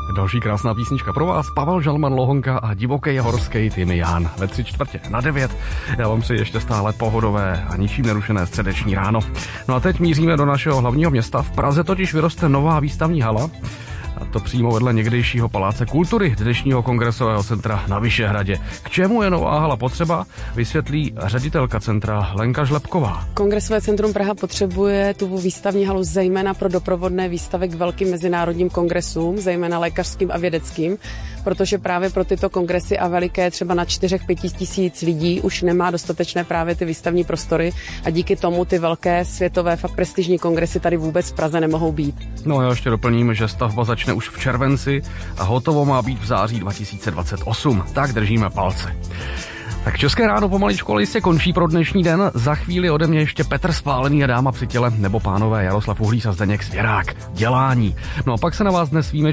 Další krásná písnička pro vás, Pavel Žalman Lohonka a divoký horský Timián ve 8:45. Já vám přeji ještě stále pohodové a ničím nerušené středeční ráno. No a teď míříme do našeho hlavního města. V Praze totiž vyroste nová výstavní hala. A to přímo vedle někdejšího Paláce kultury, dnešního kongresového centra na Vyšehradě. K čemu je nová hala potřeba, vysvětlí ředitelka centra Lenka Žlepková. Kongresové centrum Praha potřebuje tu výstavní halu zejména pro doprovodné výstavy k velkým mezinárodním kongresům, zejména lékařským a vědeckým, protože právě pro tyto kongresy a veliké třeba na 4-5 tisíc lidí už nemá dostatečné právě ty výstavní prostory a díky tomu ty velké světové fakt prestižní kongresy tady vůbec v Praze nemohou být. No a já ještě doplním, že stavba začne už v červenci a hotovo má být v září 2028. Tak držíme palce. Tak České ráno pomaličku, ale jistě končí pro dnešní den. Za chvíli ode mě ještě Petr Spálený a dáma při těle, nebo pánové Jaroslav Uhlíř a Zdeněk Svěrák. Dělání. No a pak se na vás dnes výjimečně